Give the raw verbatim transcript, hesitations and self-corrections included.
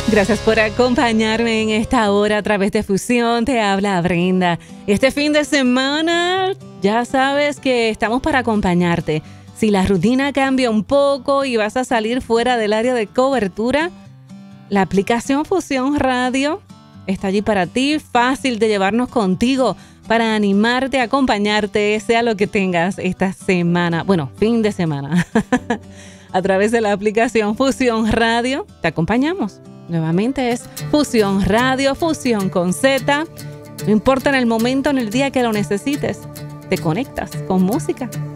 Gracias por acompañarme en esta hora a través de Fusión. Te habla Brenda. Este fin de semana ya sabes que estamos para acompañarte. Si la rutina cambia un poco y vas a salir fuera del área de cobertura, la aplicación Fusión Radio está allí para ti, fácil de llevarnos contigo para animarte, acompañarte, sea lo que tengas esta semana, bueno, fin de semana. A través de la aplicación Fusión Radio te acompañamos. Nuevamente es Fusión Radio, Fusión con Z. No importa en el momento, en el día que lo necesites, te conectas con música